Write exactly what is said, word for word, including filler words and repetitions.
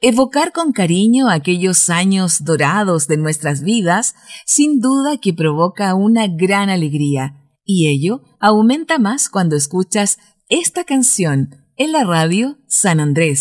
Evocar con cariño aquellos años dorados de nuestras vidas, sin duda que provoca una gran alegría, y ello aumenta más cuando escuchas esta canción en la radio San Andrés.